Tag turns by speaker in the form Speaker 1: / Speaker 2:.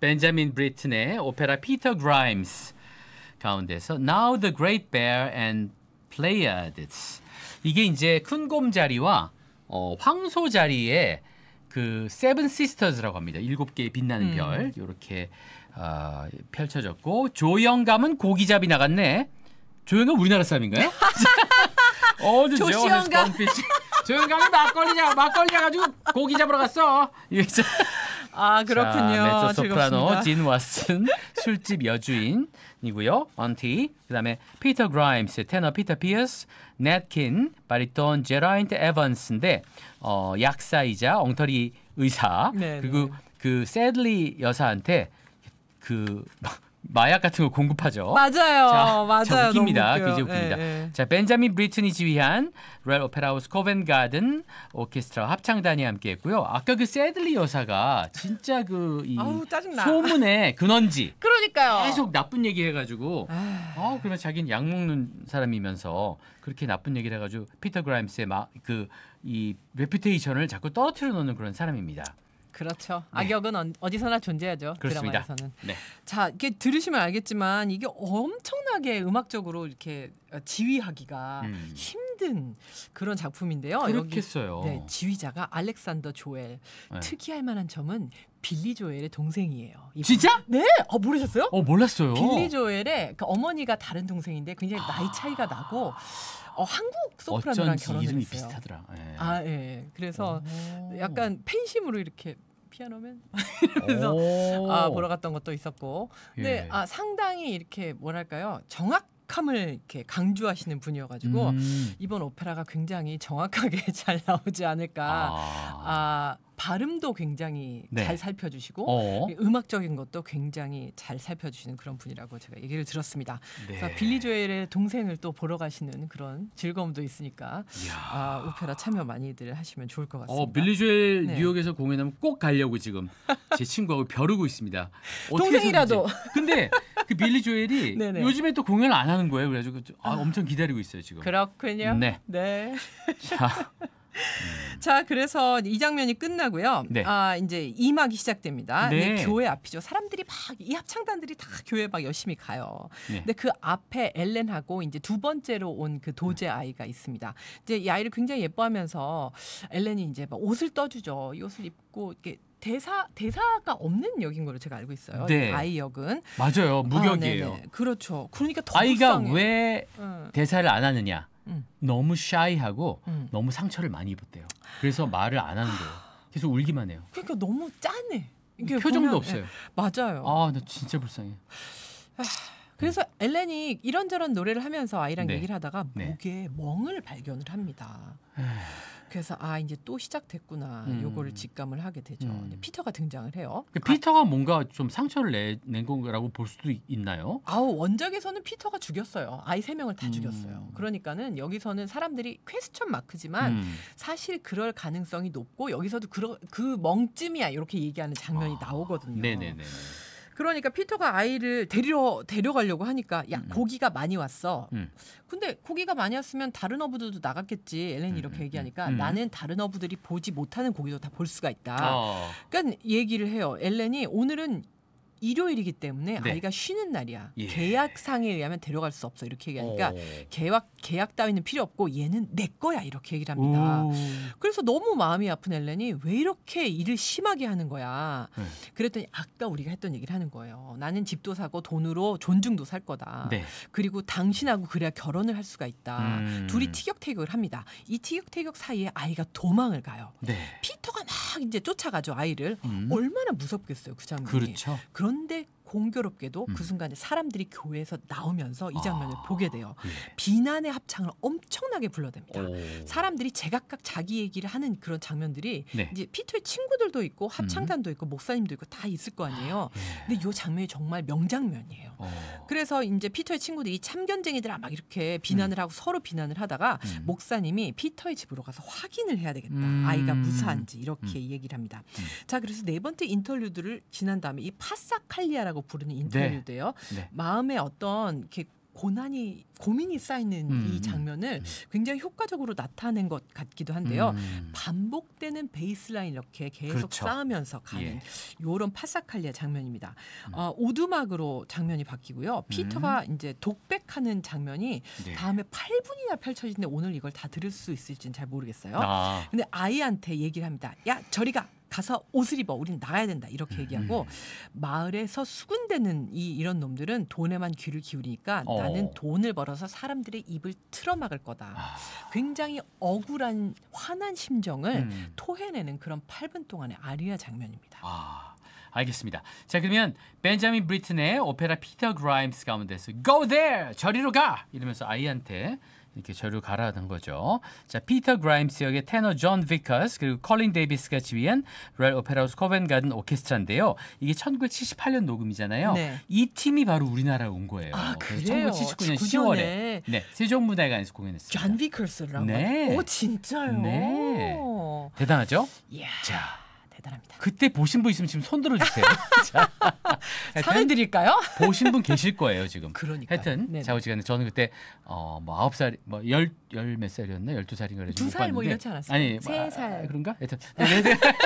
Speaker 1: 벤자민 브리튼의 오페라 피터 그라임스 가운데서 Now the Great Bear and Pleiades. 이게 이제 큰 곰자리와 황소자리의 그 세븐 시스터즈라고 합니다. 7개의 빛나는 별 이렇게 펼쳐졌고 조영감은 고기잡이 나갔네. 조영감 우리나라 사람인가요?
Speaker 2: 조시영감.
Speaker 1: 조영감이 막걸리 가지고 고기 잡으러 갔어.
Speaker 2: 아 그렇군요.
Speaker 1: 자, 메조 소프라노
Speaker 2: 즐겁습니다.
Speaker 1: 진 왓슨 술집 여주인이고요. 언티. 그다음에 피터 그라임스, 테너 피터 피어스, 넷킨, 바리톤 제라인트 에반스인데 약사이자 엉터리 의사.
Speaker 2: 네,
Speaker 1: 그리고
Speaker 2: 네.
Speaker 1: 그 새들리 여사한테 그 마약 같은 거 공급하죠.
Speaker 2: 맞아요. 맞아요.
Speaker 1: 자, 웃깁니다.
Speaker 2: 너무 웃겨요.
Speaker 1: 굉장히 웃깁니다.
Speaker 2: 예, 예.
Speaker 1: 자, 벤자민 브리튼이 지휘한 로얄 오페라 하우스 코벤 가든 오케스트라 합창단이 함께했고요. 아까 그 새들리 여사가 진짜
Speaker 2: 아우, 짜증나.
Speaker 1: 소문의 근원지
Speaker 2: 그러니까요.
Speaker 1: 계속 나쁜 얘기 해가지고 그러면 자기는 약 먹는 사람이면서 그렇게 나쁜 얘기를 해가지고 피터 그라임스의 이 레퓨테이션을 자꾸 떨어뜨려 놓는 그런 사람입니다.
Speaker 2: 그렇죠. 악역은 어디서나 존재하죠.
Speaker 1: 그렇습니다.
Speaker 2: 드라마에서는.
Speaker 1: 네.
Speaker 2: 자, 이게 들으시면 알겠지만 이게 엄청나게 음악적으로 이렇게 지휘하기가 힘든 그런 작품인데요.
Speaker 1: 그렇겠어요.
Speaker 2: 여기, 네, 지휘자가 알렉산더 조엘.
Speaker 1: 네.
Speaker 2: 특이할 만한 점은 빌리 조엘의 동생이에요.
Speaker 1: 진짜?
Speaker 2: 네? 모르셨어요?
Speaker 1: 몰랐어요.
Speaker 2: 빌리 조엘의 그 어머니가 다른 동생인데 굉장히 나이 차이가 나고 한국 소프라노랑
Speaker 1: 어쩐지
Speaker 2: 결혼을
Speaker 1: 이름이
Speaker 2: 했어요.
Speaker 1: 비슷하더라. 예.
Speaker 2: 예. 그래서
Speaker 1: 오.
Speaker 2: 약간 팬심으로 이렇게 피아노맨 이러면서 보러 갔던 것도 있었고. 근데
Speaker 1: 예.
Speaker 2: 상당히 이렇게 뭐랄까요? 정확함을 이렇게 강조하시는 분이어가지고 이번 오페라가 굉장히 정확하게 잘 나오지 않을까. 발음도 굉장히
Speaker 1: 네.
Speaker 2: 잘 살펴주시고 음악적인 것도 굉장히 잘 살펴주시는 그런 분이라고 제가 얘기를 들었습니다.
Speaker 1: 네.
Speaker 2: 그래서 빌리 조엘의 동생을 또 보러 가시는 그런 즐거움도 있으니까 오페라 참여 많이들 하시면 좋을 것 같습니다.
Speaker 1: 빌리 조엘
Speaker 2: 네.
Speaker 1: 뉴욕에서 공연하면 꼭 가려고 지금 제 친구하고 벼르고 있습니다.
Speaker 2: 동생이라도.
Speaker 1: 근데 그 빌리 조엘이
Speaker 2: 네네.
Speaker 1: 요즘에 또 공연을 안 하는 거예요. 그래가지고 엄청 기다리고 있어요 지금.
Speaker 2: 그렇군요.
Speaker 1: 네.
Speaker 2: 네.
Speaker 1: 자,
Speaker 2: 자, 그래서 이 장면이 끝나고요.
Speaker 1: 네.
Speaker 2: 이제 2막이 시작됩니다.
Speaker 1: 네.
Speaker 2: 네, 교회 앞이죠. 사람들이 이 합창단들이 다 교회 막 열심히 가요.
Speaker 1: 네.
Speaker 2: 근데 그 앞에 엘렌하고 이제 두 번째로 온 그 도제 아이가 있습니다. 이제 이 아이를 굉장히 예뻐하면서 엘렌이 이제 막 옷을 떠주죠. 이 옷을 입고 이렇게 대사가 없는 역인 걸로 제가 알고 있어요.
Speaker 1: 네.
Speaker 2: 아이 역은
Speaker 1: 맞아요. 무격이에요.
Speaker 2: 네네. 그렇죠. 그러니까 더
Speaker 1: 아이가
Speaker 2: 불쌍해.
Speaker 1: 왜 대사를 안 하느냐? 너무 샤이하고
Speaker 2: 음.
Speaker 1: 너무 상처를 많이 입었대요. 그래서 말을 안 하는 거예요. 계속 울기만 해요.
Speaker 2: 그러니까 너무 짠해. 이게
Speaker 1: 표정도
Speaker 2: 보면,
Speaker 1: 없어요.
Speaker 2: 맞아요.
Speaker 1: 나 진짜 불쌍해.
Speaker 2: 그래서 엘렌이 이런저런 노래를 하면서 아이랑
Speaker 1: 네.
Speaker 2: 얘기를 하다가
Speaker 1: 네.
Speaker 2: 목에 멍을 발견을 합니다. 그래서 이제 또 시작됐구나. 요거를 직감을 하게 되죠. 근데 피터가 등장을 해요.
Speaker 1: 피터가 뭔가 좀 상처를 낸 거라고 볼 수도 있나요?
Speaker 2: 원작에서는 피터가 죽였어요. 아이 3명을 다 죽였어요. 그러니까는 여기서는 사람들이 퀘스천 마크지만 사실 그럴 가능성이 높고 여기서도 그 멍쯤이야 이렇게 얘기하는 장면이 나오거든요.
Speaker 1: 네네네.
Speaker 2: 그러니까 피터가 아이를 데려가려고 하니까 고기가 많이 왔어. 근데 고기가 많이 왔으면 다른 어부들도 나갔겠지. 엘렌이 이렇게 얘기하니까 나는 다른 어부들이 보지 못하는 고기도 다 볼 수가 있다. 그러니까 얘기를 해요. 엘렌이 오늘은 일요일이기 때문에
Speaker 1: 네.
Speaker 2: 아이가 쉬는 날이야.
Speaker 1: 예.
Speaker 2: 계약상에 의하면 데려갈 수 없어. 이렇게 얘기하니까 계약 따위는 필요 없고 얘는 내 거야. 이렇게 얘기를 합니다. 그래서 너무 마음이 아픈 엘렌이 왜 이렇게 일을 심하게 하는 거야. 그랬더니 아까 우리가 했던 얘기를 하는 거예요. 나는 집도 사고 돈으로 존중도 살 거다.
Speaker 1: 네.
Speaker 2: 그리고 당신하고 그래야 결혼을 할 수가 있다. 둘이 티격태격을 합니다. 이 티격태격 사이에 아이가 도망을 가요.
Speaker 1: 네.
Speaker 2: 피터가 막 이제 쫓아가죠. 아이를. 얼마나 무섭겠어요. 그 장면이.
Speaker 1: 그렇죠.
Speaker 2: 그런데 공교롭게도 그 순간에 사람들이 교회에서 나오면서 이 장면을 보게 돼요.
Speaker 1: 예.
Speaker 2: 비난의 합창을 엄청나게 불러댑니다.
Speaker 1: 오.
Speaker 2: 사람들이 제각각 자기 얘기를 하는 그런 장면들이
Speaker 1: 네.
Speaker 2: 이제 피터의 친구들도 있고 합창단도 있고 목사님도 있고 다 있을 거 아니에요. 근데 이 장면이 정말 명장면이에요. 그래서 이제 피터의 친구들이 참견쟁이들아 막 이렇게 비난을 하고 서로 비난을 하다가 목사님이 피터의 집으로 가서 확인을 해야 되겠다. 아이가 무사한지 이렇게 얘기를 합니다. 자, 그래서 네 번째 인터뷰들을 지난 다음에 이 파사칼리아라고 부르는 인터뷰인데요.
Speaker 1: 네.
Speaker 2: 마음에 어떤 이렇게 고민이 쌓이는 이 장면을 굉장히 효과적으로 나타낸 것 같기도 한데요. 반복되는 베이스라인 이렇게 계속
Speaker 1: 그렇죠.
Speaker 2: 쌓으면서 가는 요런 파사칼리아 장면입니다. 오두막으로 장면이 바뀌고요. 피터가 이제 독백하는 장면이
Speaker 1: 네.
Speaker 2: 다음에 8분이나 펼쳐지는데 오늘 이걸 다 들을 수 있을지는 잘 모르겠어요.
Speaker 1: 아.
Speaker 2: 근데 아이한테 얘기를 합니다. 야, 저리 가서 옷을 입어. 우린 나가야 된다. 이렇게 얘기하고 마을에서 수군대는 이런 놈들은 돈에만 귀를 기울이니까 나는 돈을 벌어서 사람들의 입을 틀어막을 거다. 굉장히 억울한 화난 심정을 토해내는 그런 8분 동안의 아리아 장면입니다.
Speaker 1: 알겠습니다. 자, 그러면 벤자민 브리튼의 오페라 피터 그라임스 가운데서 Go there! 저리로 가! 이러면서 아이한테 이렇게 저리로 가라는 거죠. 자, 피터 그라임스 역의 테너 존 비커스 그리고 컬린 데이비스가 지휘한 로얄 오페라 하우스 코벤트 가든 오케스트라인데요. 이게 1978년 녹음이잖아요.
Speaker 2: 네.
Speaker 1: 이 팀이 바로 우리나라에 온 거예요.
Speaker 2: 그래요?
Speaker 1: 1979년 10월에 네, 세종문화회관에서 공연했습니다.
Speaker 2: 존 비커스라고.
Speaker 1: 네.
Speaker 2: 오, 진짜요?
Speaker 1: 네. 대단하죠?
Speaker 2: 이야,
Speaker 1: 자,
Speaker 2: 대단합니다.
Speaker 1: 그때 보신 분 있으면 지금 손 들어주세요. 자,
Speaker 2: 상을 드릴까요?
Speaker 1: 보신 분 계실 거예요 지금.
Speaker 2: 그러니까요.
Speaker 1: 하여튼
Speaker 2: 네네.
Speaker 1: 자우지간에 저는 그때 뭐 9살 열 몇 살이었나 12살인가 그래서
Speaker 2: 2살 뭐 이렇지 않았어요?
Speaker 1: 아니
Speaker 2: 3살.
Speaker 1: 그런가? 하여튼 네.